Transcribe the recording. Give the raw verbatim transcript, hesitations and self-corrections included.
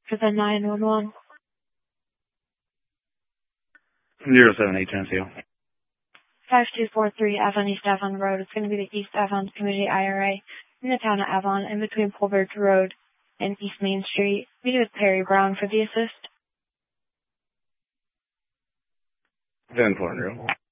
for the nine one one. Zero seven eight ten C O. five two four three Avon East Avon Road. It's going to be the East Avon Community I R A in the town of Avon, in between Polbridge Road and East Main Street. Meet with Perry Brown for the assist. Ten four zero.